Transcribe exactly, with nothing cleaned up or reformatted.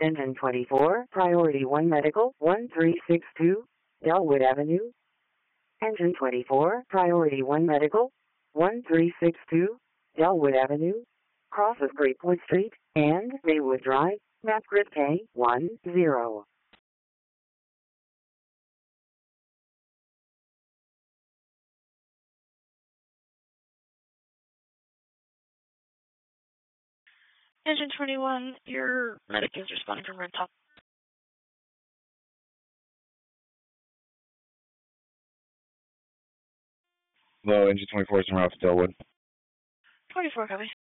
Engine twenty-four, Priority one Medical, one three six two, Delwood Avenue. Engine twenty-four, Priority one Medical, one three six two, Delwood Avenue. Cross of Creekwood Street and Maywood Drive, map grid K one zero. Engine twenty-one, your medic is responding from rooftop. Hello, Engine twenty-four is en route to Delwood. twenty-four, copy.